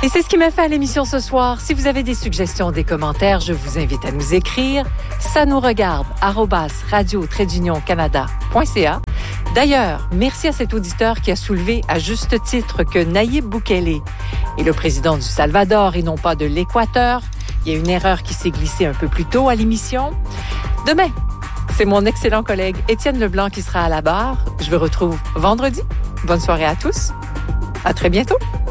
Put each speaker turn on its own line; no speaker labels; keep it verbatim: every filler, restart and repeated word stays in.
Et c'est ce qui m'a fait à l'émission ce soir. Si vous avez des suggestions, des commentaires, je vous invite à nous écrire. Ça nous regarde, arobase radio trait d'union canada point c a. D'ailleurs, merci à cet auditeur qui a soulevé à juste titre que Nayib Bukele est le président du Salvador et non pas de l'Équateur. Il y a une erreur qui s'est glissée un peu plus tôt à l'émission. Demain, c'est mon excellent collègue Étienne Leblanc qui sera à la barre. Je vous retrouve vendredi. Bonne soirée à tous. À très bientôt.